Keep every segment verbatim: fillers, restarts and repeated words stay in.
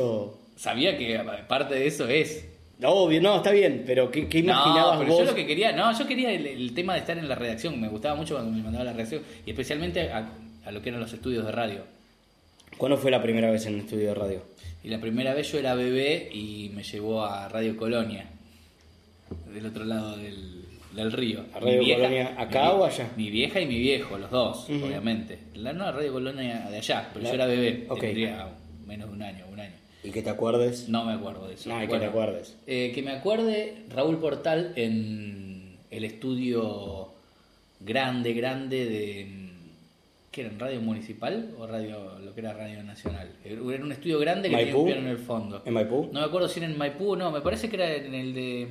Sabía que parte de eso es. Obvio, no, está bien, pero ¿qué, qué imaginabas no, pero vos? yo lo que quería, no, yo quería el, el tema de estar en la redacción, me gustaba mucho cuando me mandaba la redacción, y especialmente a, a lo que eran los estudios de radio. ¿Cuándo fue la primera vez en un estudio de radio? Y la primera vez yo era bebé y me llevó a Radio Colonia, del otro lado del, del río. ¿A Radio vieja, Colonia acá mi, o allá? Mi vieja y mi viejo, los dos, Uh-huh. obviamente. La no, Radio Colonia de allá, pero La... yo era bebé, okay. tendría menos de un año, un año. ¿Y que te acuerdes? No me acuerdo de eso. No, y bueno, que te acuerdes. Eh, que me acuerde Raúl Portal en el estudio grande, grande de... ¿Qué era? ¿En Radio Municipal o radio lo que era Radio Nacional? Era un estudio grande que ¿Maipú? tenía un piano en el fondo. ¿En Maipú? No me acuerdo si era en Maipú o no, me parece que era en el de...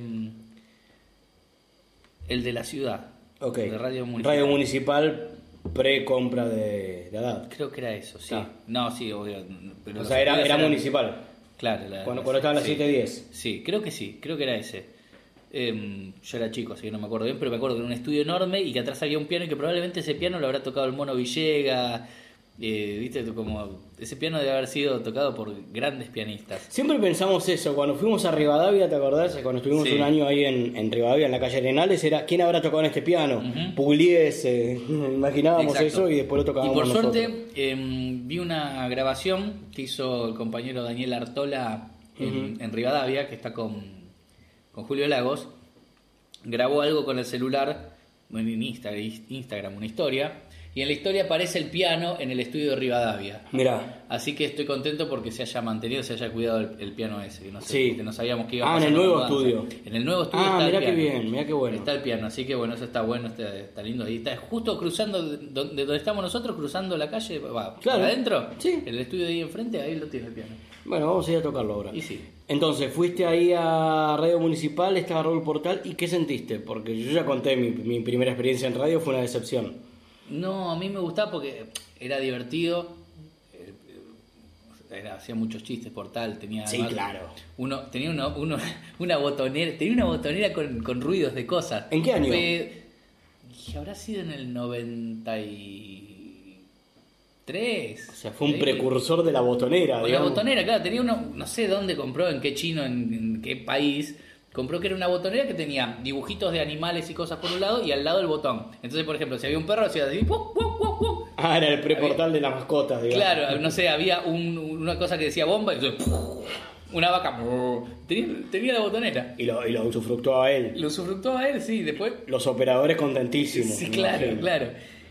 El de la ciudad. Ok. De Radio Municipal. Radio Municipal pre-compra de, de Haddad. Creo que era eso, sí. Ah. No, sí, obvio. Pero O los sea, era, estudios era eran- municipal. Claro. La, Cuando, cuando estaba en las sí. siete diez. Sí, creo que sí, creo que era ese. Eh, yo era chico, así que no me acuerdo bien, pero me acuerdo que era un estudio enorme y que atrás había un piano y que probablemente ese piano lo habrá tocado el Mono Villegas. Eh, Viste, como ese piano debe haber sido tocado por grandes pianistas. Siempre pensamos eso, cuando fuimos a Rivadavia, ¿te acordás? Cuando estuvimos Sí. un año ahí en, en Rivadavia, en la calle Arenales, era ¿quién habrá tocado en este piano? Ujú. Pugliese, imaginábamos Exacto. eso y después lo tocábamos Y por nosotros. suerte eh, vi una grabación que hizo el compañero Daniel Artola en, Ujú. en Rivadavia, que está con, con Julio Lagos. Grabó algo con el celular en Insta- Instagram, una historia, y en la historia aparece el piano en el estudio de Rivadavia. Mirá. Así que estoy contento porque se haya mantenido, se haya cuidado el, el piano ese, que no, sé, Sí. que no sabíamos que iba a Ah, pasar en el con la nuevo mudanza. estudio. En el nuevo estudio Ah, está mirá el qué piano. bien, mirá qué bueno. Está el piano, así que bueno, eso está bueno, está, está lindo. Y está justo cruzando de de donde estamos nosotros, cruzando la calle, va, Claro. por adentro, Sí. el estudio de ahí enfrente, ahí lo tiene el piano. Bueno, vamos a ir a tocarlo ahora. Y sí. Entonces, fuiste ahí a Radio Municipal, estaba Raúl Portal, ¿y qué sentiste? Porque yo ya conté mi, mi primera experiencia en radio, fue una decepción. No, a mí me gustaba porque era divertido, eh, era, hacía muchos chistes por tal, tenía Sí, además claro. uno, tenía uno, uno, una botonera, tenía una botonera con, con ruidos de cosas. ¿En qué año? Fue- y habrá sido en el noventa y tres. O sea, fue un ¿sí? precursor de la botonera, Con la digamos. botonera, claro, tenía uno, no sé dónde compró, en qué chino, en, en qué país, compró que era una botonera que tenía dibujitos de animales y cosas por un lado y al lado el botón. Entonces, por ejemplo, si había un perro, hacía así, ¡pum, pum, pum, pum! Ah, era el preportal de las mascotas, digamos. Claro, no sé, había un- una cosa que decía bomba y entonces, ¡pum! Una vaca, ¡pum! tenía, tenía la botonera. Y lo, y lo usufructuaba él. Lo usufructaba él, sí, después... Los operadores contentísimos. Sí, me claro, imagino. claro.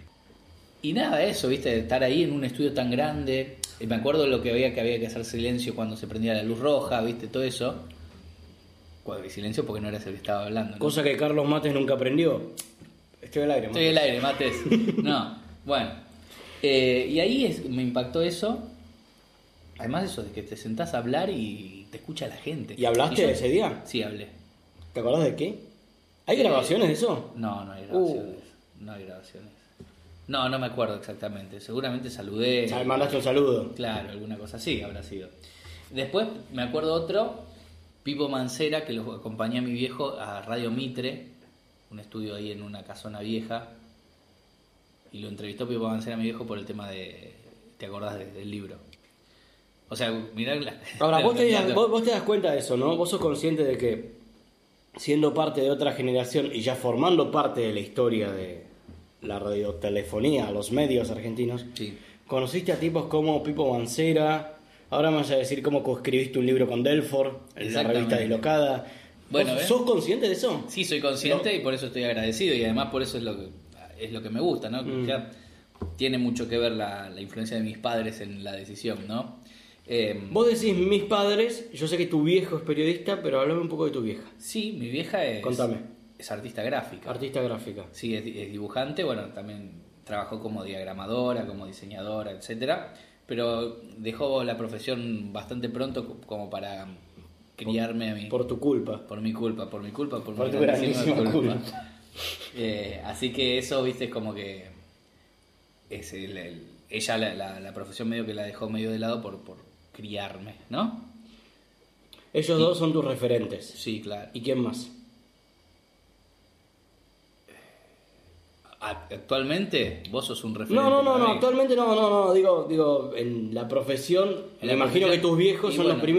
Y nada, eso, viste, estar ahí en un estudio tan grande. Y me acuerdo lo que había que había que hacer silencio cuando se prendía la luz roja, viste, todo eso. Cuando silencio porque no eras el que estaba hablando, ¿no? Cosa que Carlos Mates nunca aprendió. Estoy al aire, Estoy Mates. al aire, mates. No, bueno. Eh, y ahí es- me impactó eso. Además eso de que te sentás a hablar y te escucha la gente. ¿Y hablaste yo- ese día? Sí, hablé. ¿Te acordás de qué? ¿Hay Eh, grabaciones de eso? No, no hay Uh. grabaciones. No hay grabaciones. No, no me acuerdo exactamente. Seguramente saludé. O sea, mandaste un saludo. Claro, alguna cosa así habrá sido. Después me acuerdo otro, Pipo Mancera, que lo acompañé a mi viejo a Radio Mitre, un estudio ahí en una casona vieja, y lo entrevistó Pipo Mancera a mi viejo por el tema de, ¿te acordás de- del libro? O sea, mirá la... Ahora, vos te, das, la- vos, vos te das cuenta de eso, ¿no? Vos sos consciente de que, siendo parte de otra generación y ya formando parte de la historia de la radiotelefonía, los medios argentinos, Sí. conociste a tipos como Pipo Mancera, ahora me vas a decir cómo coescribiste un libro con Delfor, en la Exactamente. revista Dislocada. Bueno, ¿Vos ¿ves? ¿Sos consciente de eso? Sí, soy consciente y por eso estoy agradecido y además por eso es lo que, es lo que me gusta, ¿no? Mm. Ya tiene mucho que ver la, la influencia de mis padres en la decisión, ¿no? Eh, Vos decís mis padres, yo sé que tu viejo es periodista, pero háblame un poco de tu vieja. sí, mi vieja es, Contame. es artista gráfica. Artista gráfica. Sí, es, es dibujante, bueno, también trabajó como diagramadora, como diseñadora, etcétera, pero dejó la profesión bastante pronto co- como para criarme a mí. Por tu culpa. Por mi culpa, por mi culpa, por, Por mi tu grandísima grandísima culpa. culpa. Eh, así que eso, viste, es como que es el- el- ella la, la- la profesión medio que la dejó medio de lado por, por criarme, ¿no? Ellos dos son tus referentes. Sí, claro. ¿Y quién más? Actualmente vos sos un referente. No, no, no, para no, mí. actualmente no, no, no, digo, digo, en la profesión, En me la imagino profesión, que tus viejos y son bueno, los primeros